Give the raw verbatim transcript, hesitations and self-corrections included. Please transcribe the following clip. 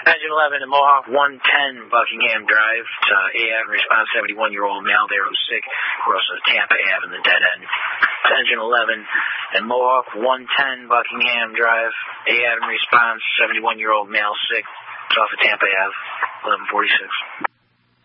Engine eleven and Mohawk one ten Buckingham Drive. To A Ave response, seventy-one-year-old male there who's sick. We're also at Tampa Ave in the dead end. To Engine eleven and Mohawk one ten Buckingham Drive. A Ave response, seventy-one-year-old male sick. It's off of Tampa Ave, eleven forty-six.